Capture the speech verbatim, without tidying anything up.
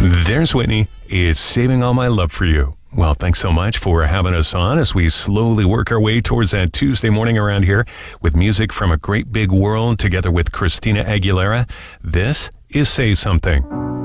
There's Whitney. It's Saving All My Love for You. Well, thanks so much for having us on as we slowly work our way towards that Tuesday morning around here with music from a great big world together with Christina Aguilera. This is Say Something.